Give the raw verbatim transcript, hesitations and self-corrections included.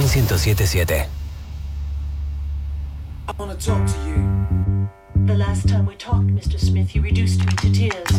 ciento siete punto siete. I wanna talk to you. The last time we talked, mister Smith, you reduced me to tears.